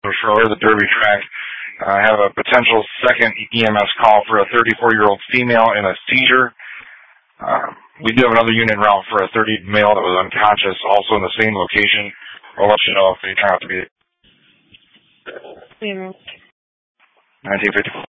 Schroeder, the Derby track. I have a potential second EMS call for a 34-year-old female in a seizure. We do have another unit route for a 30 male that was unconscious, also in the same location. I'll let you know if they turn out to be 1954.